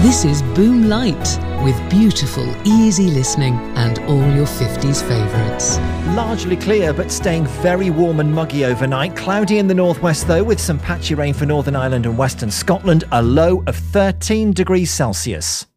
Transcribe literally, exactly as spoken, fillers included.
This is Boom Light, with beautiful, easy listening and all your fifties favourites. Largely clear, but staying very warm and muggy overnight. Cloudy in the northwest, though, with some patchy rain for Northern Ireland and Western Scotland. A low of thirteen degrees Celsius.